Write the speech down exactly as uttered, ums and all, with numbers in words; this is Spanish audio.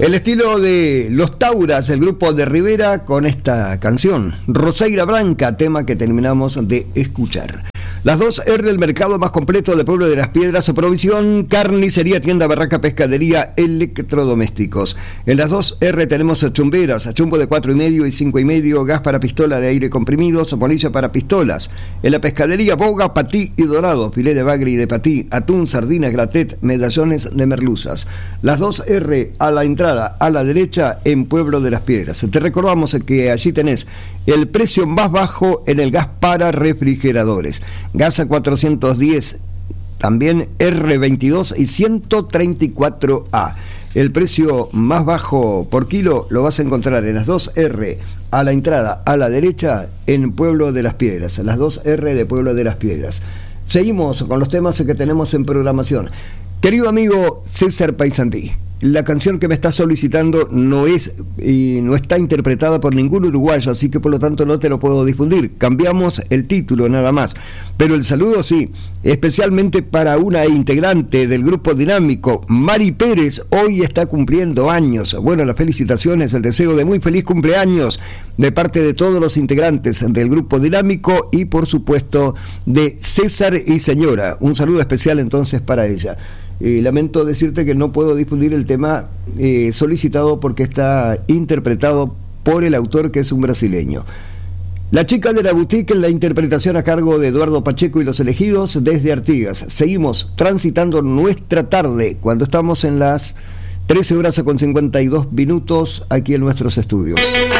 El estilo de Los Tauras, el grupo de Rivera, con esta canción, Rosaira Branca, tema que terminamos de escuchar. Las dos R, el mercado más completo de Pueblo de las Piedras, provisión, carnicería, tienda, barraca, pescadería, electrodomésticos. En las dos R tenemos chumberas, chumbo de cuatro y medio y cinco y medio, gas para pistola de aire comprimidos, bolilla para pistolas. En la pescadería, boga, patí y dorado, filé de bagre y de patí, atún, sardinas, gratet, medallones de merluzas. Las dos R a la entrada, a la derecha, en Pueblo de las Piedras. Te recordamos que allí tenés el precio más bajo en el gas para refrigeradores. Gas a cuatrocientos diez, también R veintidós y ciento treinta y cuatro A. El precio más bajo por kilo lo vas a encontrar en las dos R a la entrada, a la derecha, en Pueblo de las Piedras. Las dos R de Pueblo de las Piedras. Seguimos con los temas que tenemos en programación. Querido amigo César Paysandí, la canción que me está solicitando no es y no está interpretada por ningún uruguayo, así que por lo tanto no te lo puedo difundir. Cambiamos el título nada más, pero el saludo sí, especialmente para una integrante del grupo dinámico, Mari Pérez. Hoy está cumpliendo años. Bueno, las felicitaciones, el deseo de muy feliz cumpleaños de parte de todos los integrantes del grupo dinámico y por supuesto de César y señora. Un saludo especial entonces para ella. Eh, lamento decirte que no puedo difundir el tema eh, solicitado porque está interpretado por el autor, que es un brasileño. La chica de la boutique, en la interpretación a cargo de Eduardo Pacheco y los elegidos desde Artigas. Seguimos transitando nuestra tarde cuando estamos en las trece horas con cincuenta y dos minutos aquí en nuestros estudios.